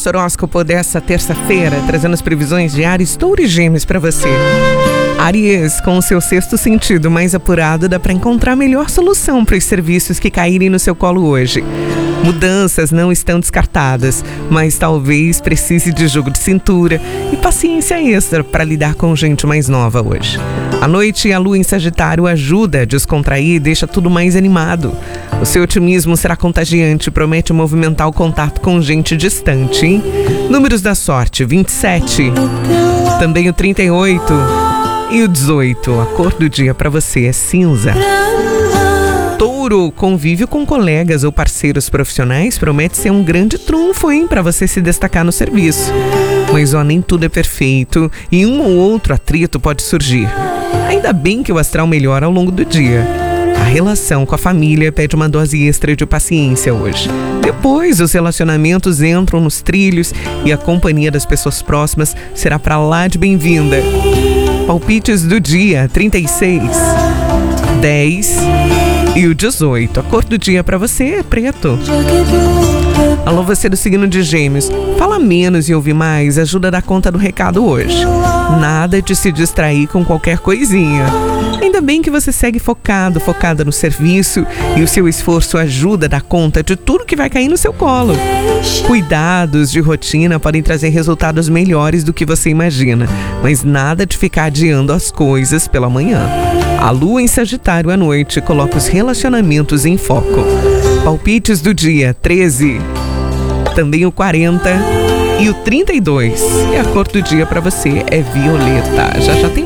nosso horóscopo dessa terça-feira, trazendo as previsões de Áries, Touro e Gêmeos para você. Áries, com o seu sexto sentido mais apurado, dá para encontrar a melhor solução para os serviços que caírem no seu colo hoje. Mudanças não estão descartadas, mas talvez precise de jogo de cintura e paciência extra para lidar com gente mais nova hoje. À noite, a lua em Sagitário ajuda a descontrair e deixa tudo mais animado. O seu otimismo será contagiante e promete movimentar o contato com gente distante, hein? Números da sorte: 27, também o 38 e o 18. A cor do dia para você é cinza. Touro, convívio com colegas ou parceiros profissionais promete ser um grande trunfo, hein, para você se destacar no serviço. Mas nem tudo é perfeito e um ou outro atrito pode surgir. Ainda bem que o astral melhora ao longo do dia. A relação com a família pede uma dose extra de paciência hoje. Depois, os relacionamentos entram nos trilhos e a companhia das pessoas próximas será para lá de bem-vinda. Palpites do dia: 36, 10 e o 18. A cor do dia para você é preto. Alô, você do signo de Gêmeos. Fala menos e ouve mais ajuda a dar conta do recado hoje. Nada de se distrair com qualquer coisinha. Ainda bem que você segue focada no serviço e o seu esforço ajuda a dar conta de tudo que vai cair no seu colo. Cuidados de rotina podem trazer resultados melhores do que você imagina, mas nada de ficar adiando as coisas pela manhã. A lua em Sagitário à noite coloca os relacionamentos em foco. Palpites do dia: 13, também o 40 e o 32. E a cor do dia para você é violeta. Já tem